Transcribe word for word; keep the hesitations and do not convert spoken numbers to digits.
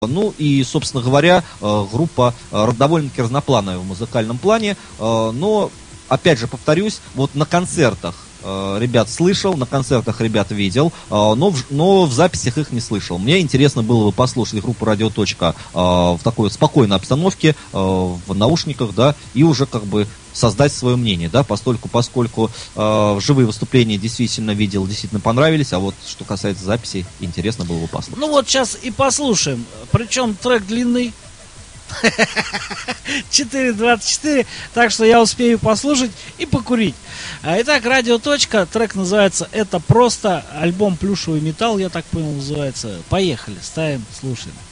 Ну и, собственно говоря, группа довольно-таки разноплановая в музыкальном плане, но, опять же, повторюсь, вот на концертах ребят слышал, на концертах ребят видел, но в, но в записях их не слышал. Мне интересно было бы послушать группу «Радио Точка» в такой спокойной обстановке, в наушниках, да, и уже как бы создать свое мнение, да, постольку, поскольку э, живые выступления действительно видел, действительно понравились, а вот что касается записей, интересно было бы послушать. Ну вот сейчас и послушаем, причем трек длинный, четыре двадцать четыре, так что я успею послушать и покурить. Итак, «Радио Точка», трек называется «Это просто», альбом «Плюшевый металл», я так понял, называется. Поехали, ставим, слушаем.